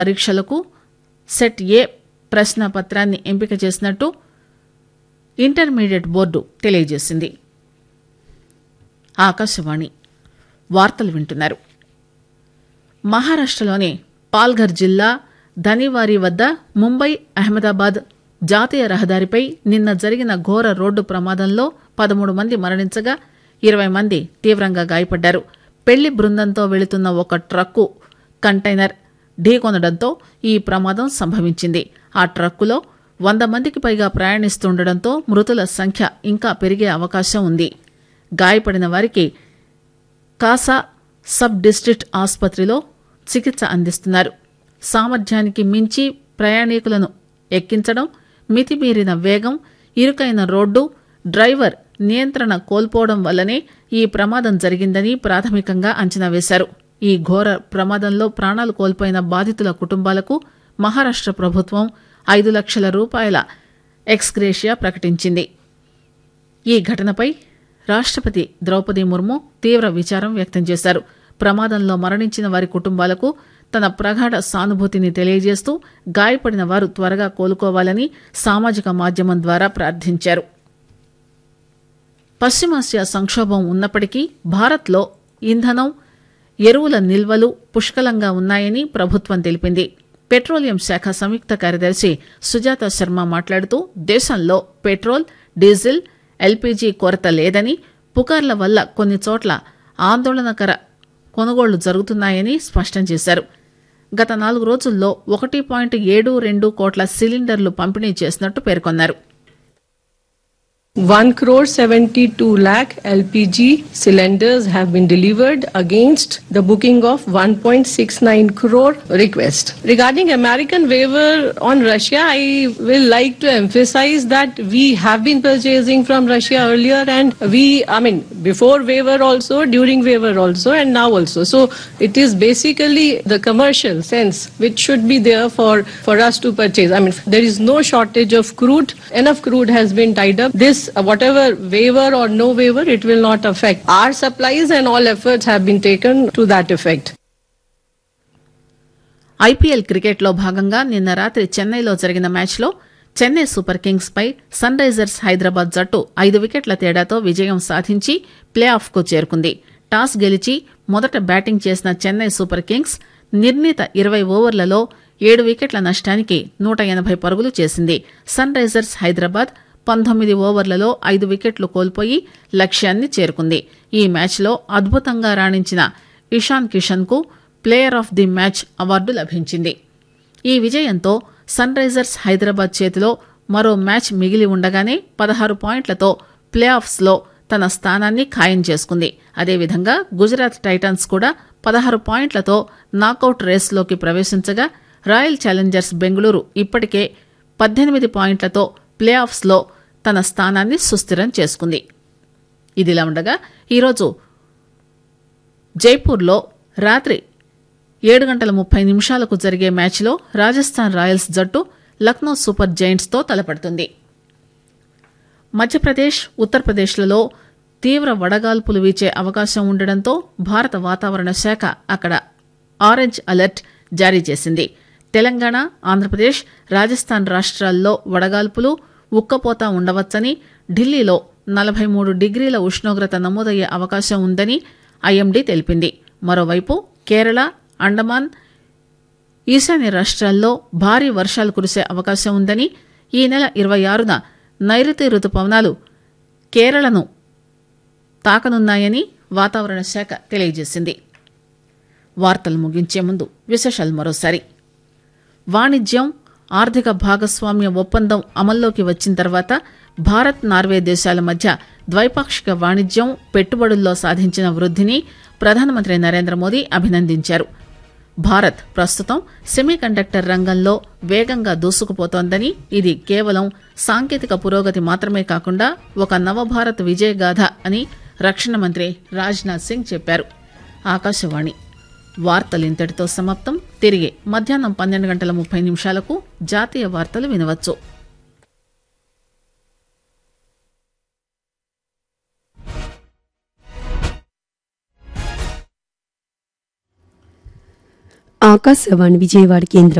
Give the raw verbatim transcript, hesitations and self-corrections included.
పరీక్షలకు సెట్ ఏ ప్రశ్న పత్రాన్ని ఎంపిక చేసినట్టు ఇంటర్మీడియట్ బోర్డు తెలియజేసింది. ఆకాశవాణి వార్తలు వింటున్నారు. మహారాష్టలోని పాల్ఘర్ జిల్లా ధనివారి వద్ద ముంబై అహ్మదాబాద్ జాతీయ రహదారిపై నిన్న జరిగిన ఘోర రోడ్డు ప్రమాదంలో పదమూడు మంది మరణించగా ఇరవై మంది తీవ్రంగా గాయపడ్డారు. పెళ్లి బృందంతో వెళుతున్న ఒక ట్రక్కు కంటైనర్ ఢీకొనడంతో ఈ ప్రమాదం సంభవించింది. ఆ ట్రక్కులో వంద మందికి పైగా ప్రయాణిస్తుండటంతో మృతుల సంఖ్య ఇంకా పెరిగే అవకాశం ఉంది. గాయపడిన వారికి కాసా సబ్ డిస్టిక్ట్ ఆసుపత్రిలో చికిత్స అందిస్తున్నారు. సామర్థ్యానికి మించి ప్రయాణికులను ఎక్కించడం, మితిమీరిన వేగం, ఇరుకైన రోడ్డు, డ్రైవర్ నియంత్రణ కోల్పోవడం వల్లనే ఈ ప్రమాదం జరిగిందని ప్రాథమికంగా అంచనా వేశారు. ఈ ఘోర ప్రమాదంలో ప్రాణాలు కోల్పోయిన బాధితుల కుటుంబాలకు మహారాష్ట ప్రభుత్వం ఐదు లక్షల రూపాయల ఎక్స్గ్రేషియా ప్రకటించింది. ఈ ఘటనపై రాష్టపతి ద్రౌపది ముర్ము తీవ్ర విచారం వ్యక్తం చేశారు. ప్రమాదంలో మరణించిన వారి కుటుంబాలకు తన ప్రగాఢ సానుభూతిని తెలియజేస్తూ గాయపడిన వారు త్వరగా కోలుకోవాలని సామాజిక మాధ్యమం ద్వారా ప్రార్థించారు. పశ్చిమాసియా సంక్షోభం ఉన్నప్పటికీ భారత్లో ఇంధనం, ఎరువుల నిల్వలు పుష్కలంగా ఉన్నాయని ప్రభుత్వం తెలిపింది. పెట్రోలియం శాఖ సంయుక్త కార్యదర్శి సుజాత శర్మ మాట్లాడుతూ దేశంలో పెట్రోల్, డీజిల్, ఎల్పీజీ కొరత లేదని, పుకార్ల వల్ల కొన్ని చోట్ల ఆందోళనకర కొనుగోళ్లు జరుగుతున్నాయని స్పష్టం చేశారు. గత నాలుగు రోజుల్లో ఒకటి పాయింట్ ఏడు రెండు కోట్ల సిలిండర్లు పంపిణీ చేసినట్టు పేర్కొన్నారు. one crore seventy-two lakh L P G cylinders have been delivered against the booking of one point six nine crore request. Regarding American waiver on Russia, I will like to emphasize that we have been purchasing from Russia earlier, and we, I mean, before waiver also, during waiver also, and now also. So it is basically the commercial sense which should be there for, for us to purchase. I mean, there is no shortage of crude. Enough crude has been tied up. This Uh, whatever waiver or no waiver, it will not affect our supplies, and all efforts have been taken to that effect. IPL క్రికెట్లో భాగంగా నిన్న రాత్రి చెన్నైలో జరిగిన మ్యాచ్లో Chennai super Kings పై sun Risers Hyderabad జట్టు ఐదు వికెట్ల తేడాతో విజయం సాధించి ప్లే ఆఫ్ కు చేరుకుంది. టాస్ గెలిచి మొదట బ్యాటింగ్ చేసిన చెన్నై సూపర్ కింగ్స్ నిర్ణీత ఇరవై ఓవర్లలో ఏడు వికెట్ల నష్టానికి నూట ఎనభై పరుగులు చేసింది. సన్ రైజర్స్ హైదరాబాద్ పంతొమ్మిది ఓవర్లలో ఐదు వికెట్లు కోల్పోయి లక్ష్యాన్ని చేరుకుంది. ఈ మ్యాచ్లో అద్భుతంగా రాణించిన ఇషాన్ కిషన్ కు player of the match award లభించింది. ఈ విజయంతో సన్ రైజర్స్ హైదరాబాద్ చేతిలో మరో మ్యాచ్ మిగిలి ఉండగానే పదహారు పాయింట్లతో ప్లే ఆఫ్స్ లో తన స్థానాన్ని ఖాయం చేసుకుంది. అదేవిధంగా గుజరాత్ టైటన్స్ కూడా పదహారు పాయింట్లతో నాకౌట్ రేసులోకి ప్రవేశించగా రాయల్ ఛాలెంజర్స్ బెంగళూరు ఇప్పటికే పద్దెనిమిది పాయింట్లతో ప్లే ఆఫ్స్ లో తన స్థానాన్ని సుస్థిరం చేసుకుంది. ఇదిలా ఉండగా ఈరోజు జైపూర్లో రాత్రి ఏడు గంటల ముప్పై నిమిషాలకు జరిగే మ్యాచ్లో రాజస్థాన్ రాయల్స్ జట్టు లక్నో సూపర్ జైంట్స్ తో తలపడుతుంది. మధ్యప్రదేశ్, ఉత్తరప్రదేశ్లలో తీవ్ర వడగాల్పులు వీచే అవకాశం ఉండడంతో భారత వాతావరణ శాఖ అక్కడ ఆరెంజ్ అలర్ట్ జారీ చేసింది. తెలంగాణ, ఆంధ్రప్రదేశ్, రాజస్థాన్ రాష్ట్రాల్లో వడగాల్పులు, ఉక్కపోత ఉండవచ్చని, ఢిల్లీలో నలభై మూడు డిగ్రీల ఉష్ణోగ్రత నమోదయ్యే అవకాశం ఉందని ఐఎండీ తెలిపింది. మరోవైపు కేరళ, అండమాన్, ఈశాన్య రాష్ట్రాల్లో భారీ వర్షాలు కురిసే అవకాశం ఉందని, ఈ నెల ఇరవై ఆరున నైరుతి రుతుపవనాలు కేరళను తాకనున్నాయని వాతావరణ శాఖ తెలియజేసింది. వార్తలు ముగించే ముందు విశేషాలు మరోసారి. వాణిజ్యం, ఆర్థిక భాగస్వామ్య ఒప్పందం అమల్లోకి వచ్చిన తర్వాత భారత్, నార్వే దేశాల మధ్య ద్వైపాక్షిక వాణిజ్యం, పెట్టుబడుల్లో సాధించిన వృద్ధిని ప్రధానమంత్రి నరేంద్ర మోదీ అభినందించారు. భారత్ ప్రస్తుతం సెమీకండక్టర్ రంగంలో వేగంగా దూసుకుపోతోందని, ఇది కేవలం సాంకేతిక పురోగతి మాత్రమే కాకుండా ఒక నవభారత్ విజయగాథ అని రక్షణ మంత్రి రాజ్నాథ్ సింగ్ చెప్పారు. ఆకాశవాణి వార్తలు ఇంతటితో సమాప్తం. తిరిగి మధ్యాహ్నం పన్నెండు గంటల ముప్పై నిమిషాలకు జాతీయ వార్తలు వినవచ్చు. ఆకాశవాణి విజయవాడ కేంద్రం.